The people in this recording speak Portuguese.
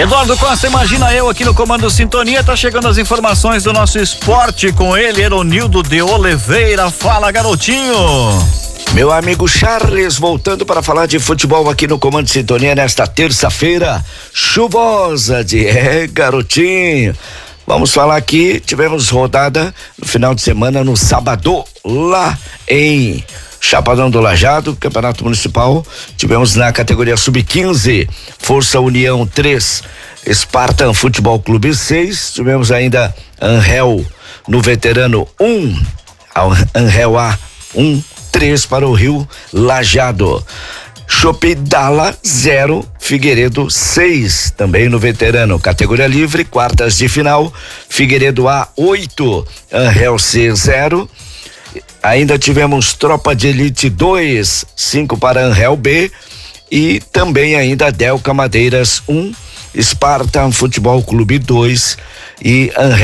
Eduardo Costa, imagina eu aqui no Comando Sintonia, tá chegando as informações do nosso esporte com ele, Eronildo de Oliveira. Fala, garotinho! Meu amigo Charles, voltando para falar de futebol aqui no Comando Sintonia nesta terça-feira chuvosa garotinho. Vamos falar aqui, tivemos rodada no final de semana no sábado, lá em Chapadão do Lajeado, Campeonato Municipal. Tivemos na categoria Sub-15, Força União 3, Spartan Futebol Clube 6. Tivemos ainda Angel no Veterano 1, Angel A 1-3 para o Rio Lajeado. Chopidala 0, Figueiredo 6, também no Veterano. Categoria Livre, quartas de final, Figueiredo A 8, Angel C 0. Ainda tivemos Tropa de Elite 2, 5 para Angel B, e também ainda Delca Madeiras 1, Spartan Futebol Clube 2 e Angel